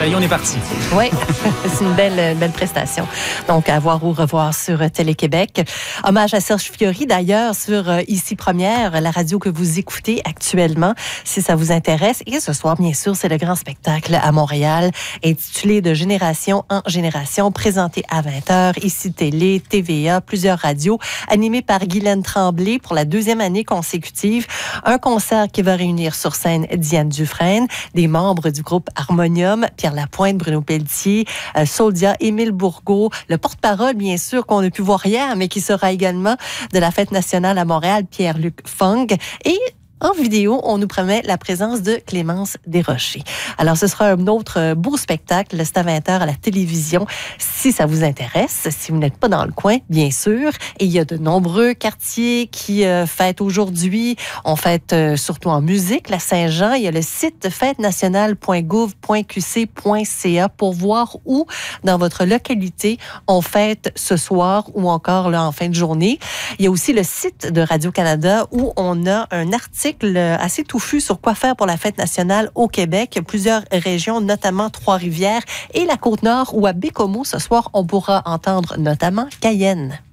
ça y est, on est parti. Oui, c'est une belle prestation. Donc, à voir ou revoir sur Télé-Québec. Hommage à Serge Fiori, d'ailleurs, sur Ici Première, la radio que vous écoutez actuellement, si ça vous intéresse. Et ce soir, bien sûr, c'est le grand spectacle à Montréal, intitulé De génération en génération, présenté à 20h, Ici Télé, TVA, plusieurs radios, animé par Guylaine Tremblay pour la 2e année consécutive. Un concert qui va réunir sur scène Diane Dufresne, des membres du groupe Harmonium, Pierre Lapointe, Bruno Pelletier, Soldia, Émile Bourgault, le porte-parole, bien sûr, qu'on a pu voir hier, mais qui sera également de la Fête nationale à Montréal, Pierre-Luc Fong. Et en vidéo, on nous promet la présence de Clémence Desrochers. Alors, ce sera un autre beau spectacle, c'est à 20h à la télévision, si ça vous intéresse, si vous n'êtes pas dans le coin, bien sûr. Et il y a de nombreux quartiers qui fêtent aujourd'hui. On fête surtout en musique, la Saint-Jean. Il y a le site fêtenationale.gouv.qc.ca pour voir où, dans votre localité, on fête ce soir ou encore là, en fin de journée. Il y a aussi le site de Radio-Canada où on a un article assez touffu sur quoi faire pour la fête nationale au Québec. Plusieurs régions, notamment Trois-Rivières et la Côte-Nord, où à Bécomo, ce soir, on pourra entendre notamment Cayenne.